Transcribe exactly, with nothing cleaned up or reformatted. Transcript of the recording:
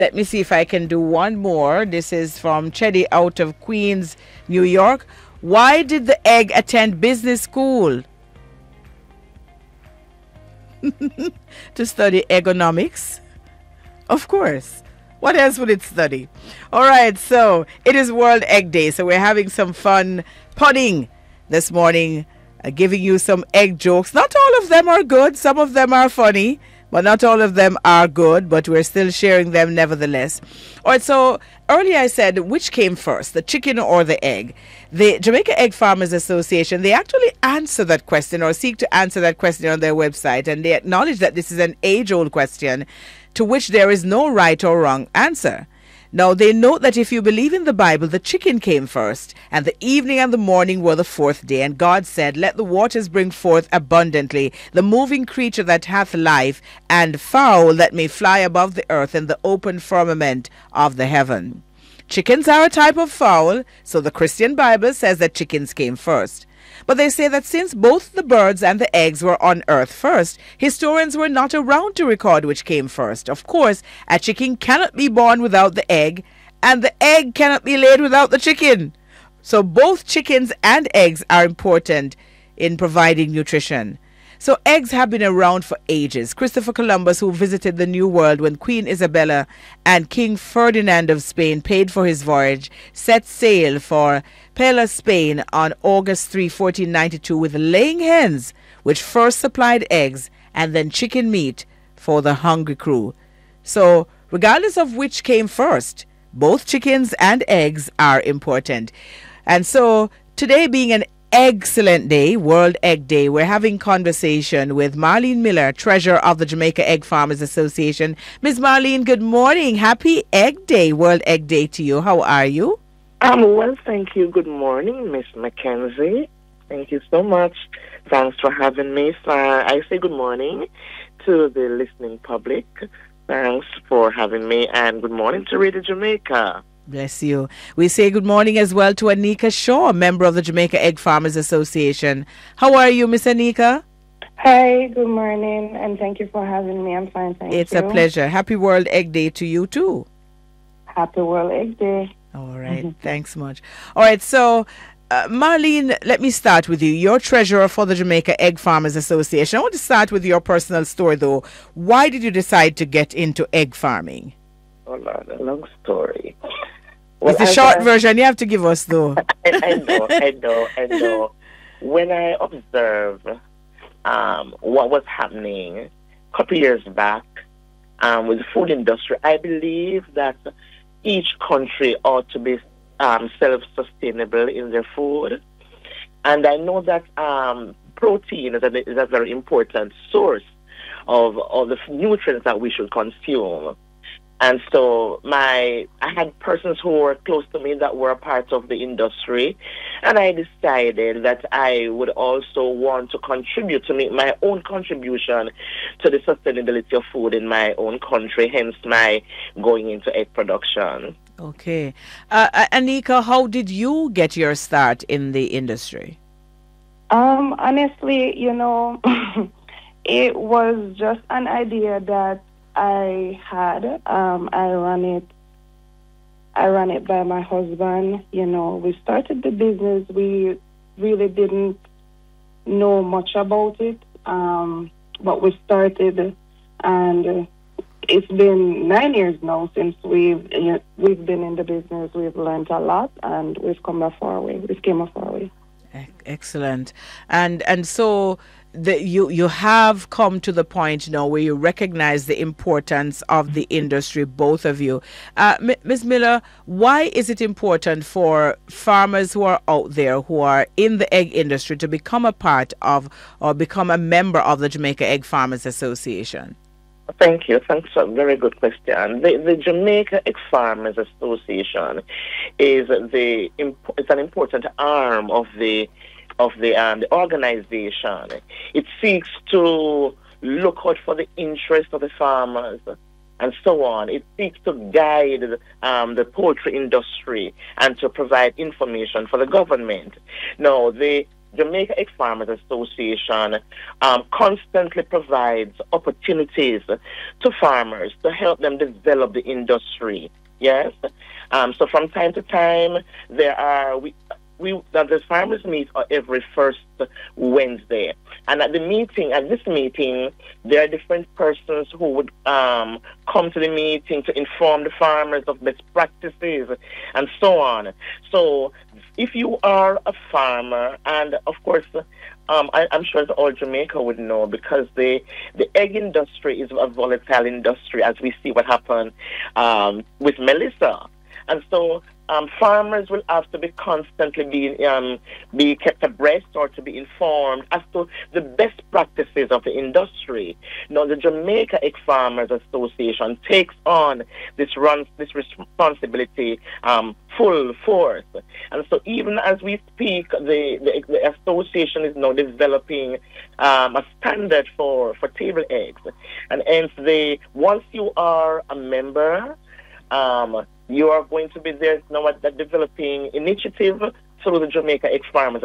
Let me see if I can do one more. This is from Chedi out of Queens, New York. Why did the egg attend business school? To study ergonomics? Of course. What else would it study? All right, so it is World Egg Day, so we're having some fun punning this morning, uh, giving you some egg jokes. Not all of them are good. Some of them are funny, but not all of them are good, but we're still sharing them nevertheless. All right, so earlier I said, which came first, the chicken or the egg? The Jamaica Egg Farmers Association, they actually answer that question or seek to answer that question on their website, and they acknowledge that this is an age-old question to which there is no right or wrong answer. Now, they note that if you believe in the Bible, the chicken came first, and the evening and the morning were the fourth day. And God said, let the waters bring forth abundantly the moving creature that hath life, and fowl that may fly above the earth in the open firmament of the heaven. Chickens are a type of fowl, so the Christian Bible says that chickens came first. But they say that since both the birds and the eggs were on earth first, historians were not around to record which came first. Of course, a chicken cannot be born without the egg, and the egg cannot be laid without the chicken. So both chickens and eggs are important in providing nutrition. So eggs have been around for ages. Christopher Columbus, who visited the New World when Queen Isabella and King Ferdinand of Spain paid for his voyage, set sail for Palos, Spain on August third, fourteen ninety-two with laying hens, which first supplied eggs and then chicken meat for the hungry crew. So regardless of which came first, both chickens and eggs are important. And so today being an excellent day, World Egg Day, we're having conversation with Marlene Miller, treasurer of the Jamaica Egg Farmers Association. Miz Marlene, good morning. Happy Egg Day, World Egg Day to you. How are you? Um, well, thank you. Good morning, Miss Mackenzie. Thank you so much. Thanks for having me. So I say good morning to the listening public. Thanks for having me, and good morning to Radio Jamaica. Bless you. We say good morning as well to Anika Shaw, member of the Jamaica Egg Farmers Association. How are you, Miss Anika? Hi, good morning, and thank you for having me. I'm fine, thank it's you. It's a pleasure. Happy World Egg Day to you, too. Happy World Egg Day. All right. Mm-hmm. Thanks much. All right. So, uh, Marlene, let me start with you. You're treasurer for the Jamaica Egg Farmers Association. I want to start with your personal story, though. Why did you decide to get into egg farming? Oh, Lord, a long story. Well, it's the short I, version you have to give us, though. I, I know, I know, I know. When I observed um, what was happening a couple years back um, with the food industry, I believe that each country ought to be um, self-sustainable in their food. And I know that um, protein is a, is a very important source of, of the nutrients that we should consume. And so my, I had persons who were close to me that were a part of the industry, and I decided that I would also want to contribute, to make my own contribution to the sustainability of food in my own country, hence my going into egg production. Okay. Uh, Anika, how did you get your start in the industry? Um, honestly, you know, it was just an idea that I had. Um, I ran it. I ran it by my husband. You know, we started the business. We really didn't know much about it, um, but we started, and it's been nine years now since we've you know, we've been in the business. We've learned a lot, and we've come a far way. We've came a far way. Excellent, and and so. The, you you have come to the point now where you recognize the importance of the industry, both of you. Uh, Miz Miller, why is it important for farmers who are out there who are in the egg industry to become a part of or become a member of the Jamaica Egg Farmers Association? Thank you. Thanks for a very good question. The, the Jamaica Egg Farmers Association is the it's an important arm of the of the, um, the organization. It seeks to look out for the interests of the farmers and so on. It seeks to guide um, the poultry industry and to provide information for the government. Now, the Jamaica Egg Farmers Association um, constantly provides opportunities to farmers to help them develop the industry. Yes. Um, so from time to time, there are we we that the farmers meet every first Wednesday, and at the meeting, at this meeting, there are different persons who would um, come to the meeting to inform the farmers of best practices and so on. So, if you are a farmer, and of course, um, I, I'm sure that all Jamaica would know, because the the egg industry is a volatile industry, as we see what happened um, with Melissa. And so um, farmers will have to be constantly be, um, be kept abreast or to be informed as to the best practices of the industry. Now, the Jamaica Egg Farmers Association takes on this, run, this responsibility um, full force. And so even as we speak, the, the, the association is now developing um, a standard for, for table eggs. And hence, they, once you are a member, um, you are going to be there now at the developing initiative through the Jamaica Egg Farmers